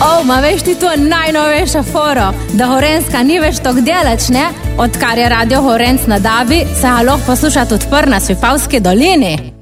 Ma veš ti to najnovejša foro, da Gorenjska ni več tok delač, ne? Odkar je Radio Gorenc na Dabi, se ga lahko poslušati odpr na Svipavski dolini.